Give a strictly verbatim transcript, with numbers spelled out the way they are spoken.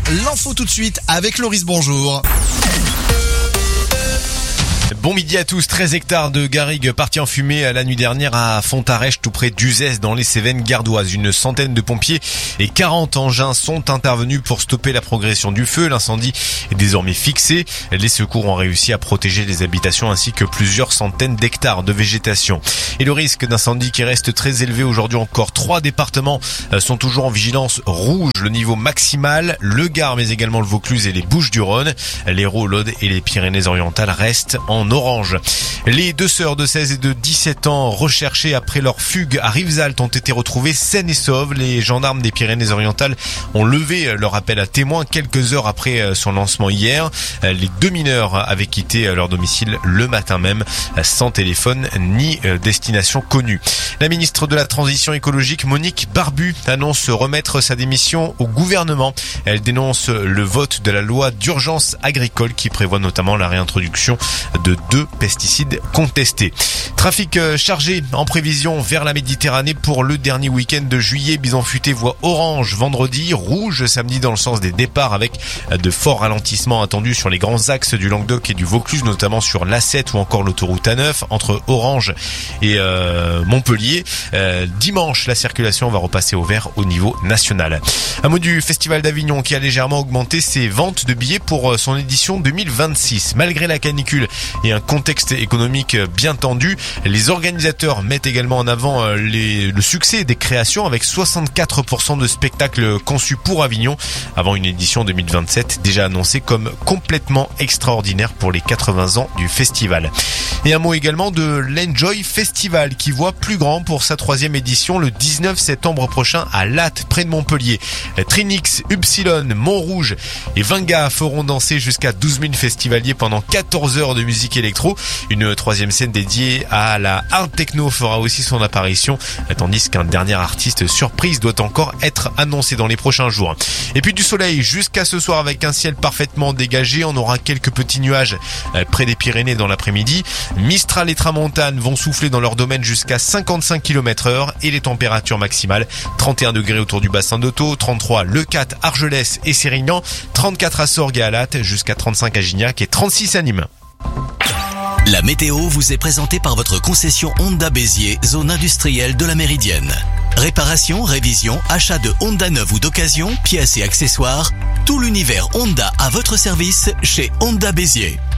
L'info tout de suite avec Loris, bonjour. Bon midi à tous. treize hectares de garrigues partis en fumée la nuit dernière à Fontarèche, tout près d'Uzès, dans les Cévennes gardoises. Une centaine de pompiers et quarante engins sont intervenus pour stopper la progression du feu. L'incendie est désormais fixé. Les secours ont réussi à protéger les habitations ainsi que plusieurs centaines d'hectares de végétation. Et le risque d'incendie qui reste très élevé aujourd'hui encore. Trois départements sont toujours en vigilance rouge, le niveau maximal. Le Gard, mais également le Vaucluse et les Bouches-du-Rhône. L'Hérault, l'Aude et les Pyrénées-Orientales restent en orange. Les deux sœurs de seize et de dix-sept ans recherchées après leur fugue à Rivesaltes ont été retrouvées saines et sauves. Les gendarmes des Pyrénées-Orientales ont levé leur appel à témoins quelques heures après son lancement hier. Les deux mineurs avaient quitté leur domicile le matin même sans téléphone ni destination connue. La ministre de la Transition écologique, Monique Barbu, annonce remettre sa démission au gouvernement. Elle dénonce le vote de la loi d'urgence agricole qui prévoit notamment la réintroduction de deux pesticides contestés. Trafic chargé en prévision vers la Méditerranée pour le dernier week-end de juillet. Bison Futé voit orange vendredi, rouge samedi dans le sens des départs avec de forts ralentissements attendus sur les grands axes du Languedoc et du Vaucluse, notamment sur l'A sept ou encore l'autoroute A neuf entre Orange et euh, Montpellier. Euh, dimanche, la circulation va repasser au vert au niveau national. Un mot du Festival d'Avignon qui a légèrement augmenté ses ventes de billets pour son édition deux mille vingt-six. Malgré la canicule et un contexte économique bien tendu, les organisateurs mettent également en avant les, le succès des créations avec soixante-quatre pour cent de spectacles conçus pour Avignon avant une édition deux mille vingt-sept déjà annoncée comme complètement extraordinaire pour les quatre-vingts ans du festival. Et un mot également de l'Enjoy Festival qui voit plus grand pour sa troisième édition le dix-neuf septembre prochain à Latte près de Montpellier. Trinix, Upsilon, Montrouge et Venga feront danser jusqu'à douze mille festivaliers pendant quatorze heures de musique électro. Une troisième scène dédiée à la hard techno fera aussi son apparition, tandis qu'un dernier artiste surprise doit encore être annoncé dans les prochains jours. Et puis du soleil jusqu'à ce soir avec un ciel parfaitement dégagé. On aura quelques petits nuages près des Pyrénées dans l'après-midi. Mistral et Tramontane vont souffler dans leur domaine jusqu'à cinquante-cinq kilomètres heure et les températures maximales trente et un degrés autour du bassin d'Auto, trente-trois Leucate, Argelès et Sérignan, trente-quatre à Sorgues et à Latte, jusqu'à trente-cinq à Gignac et trente-six à Nîmes. La météo vous est présentée par votre concession Honda Béziers, zone industrielle de la Méridienne. Réparation, révision, achat de Honda neuve ou d'occasion, pièces et accessoires, tout l'univers Honda à votre service chez Honda Béziers.